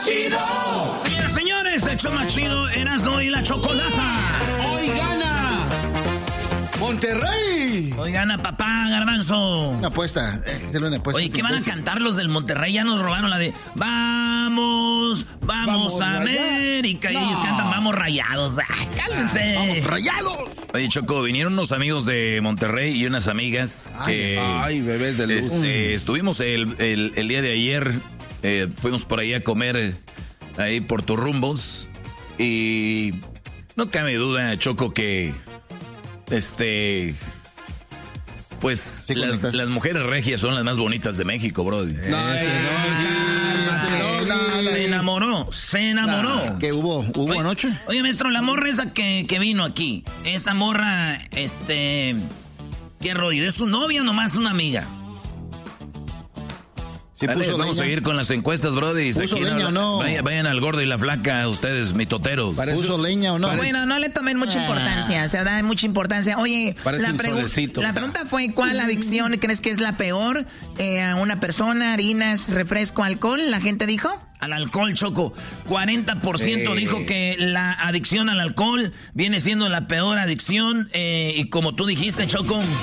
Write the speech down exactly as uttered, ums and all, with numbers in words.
más chido. Señoras, señores, el show más chido, Erasmo y la Chocolata. Hoy gana Monterrey. Hoy gana papá, Garbanzo. Una apuesta. Eh, una apuesta. Oye, ¿qué van a cantar los del Monterrey? Ya nos robaron la de Vamos, vamos, vamos a América. No. Y ellos cantan Vamos Rayados. Ay, cálmense. Vamos Rayados. Oye, Choco, vinieron unos amigos de Monterrey y unas amigas. Ay, que, ay bebés de luz. Este, estuvimos el, el, el día de ayer, eh, fuimos por ahí a comer eh, ahí por Turrumbos. Y no cabe duda, Choco, que este... Pues sí, las, las mujeres regias son las más bonitas de México, bro. No, no, no, no, se enamoró, se enamoró. Nah, ¿qué hubo? ¿Hubo oye, anoche? Oye, maestro, la morra esa que, que vino aquí, esa morra, este... ¿Qué rollo? ¿Es su novia o nomás una amiga? Sí, Dale, puso vamos leña. a seguir con las encuestas, brody. ¿Puso Aquí leña o no? Vayan, vayan al gordo y la flaca, ustedes, mitoteros. Parece, ¿puso leña o no? Bueno, no le tomen mucha Ah. importancia, se da mucha importancia. Oye, Parece la, un pregu- solecito. la pregunta fue, ¿cuál adicción crees que es la peor? Eh, ¿A una persona, harinas, refresco, alcohol? ¿La gente dijo? Al alcohol, Choco. cuarenta por ciento Eh. dijo que la adicción al alcohol viene siendo la peor adicción. Eh, y como tú dijiste, Choco...